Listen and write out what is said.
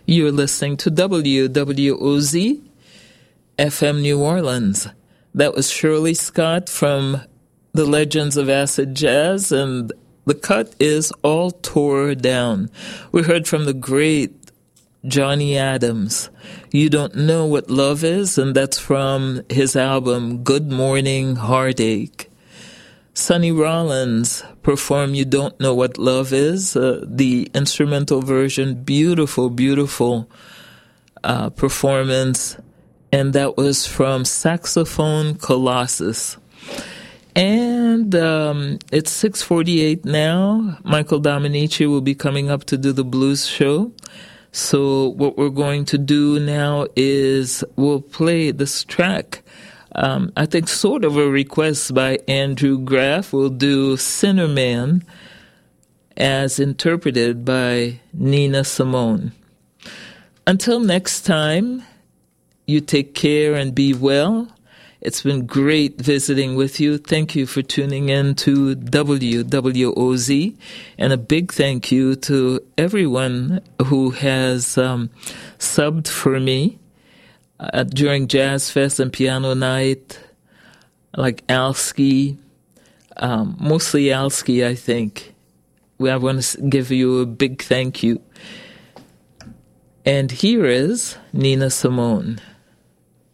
You're listening to WWOZ FM New Orleans. That was Shirley Scott from the Legends of Acid Jazz, and the cut is All Tore Down. We heard from the great Johnny Adams, You Don't Know What Love Is, and that's from his album Good Morning Heartache. Sonny Rollins performed You Don't Know What Love Is, the instrumental version, beautiful, beautiful performance, and that was from Saxophone Colossus. And it's 6:48 now. Michael Dominici will be coming up to do the blues show. So what we're going to do now is we'll play this track. I think sort of a request by Andrew Graff. We'll do Sinner Man as interpreted by Nina Simone. Until next time, you take care and be well. It's been great visiting with you. Thank you for tuning in to WWOZ. And a big thank you to everyone who has subbed for me during Jazz Fest and Piano Night, like Alski, mostly Alski, I think. I want to give you a big thank you. And here is Nina Simone.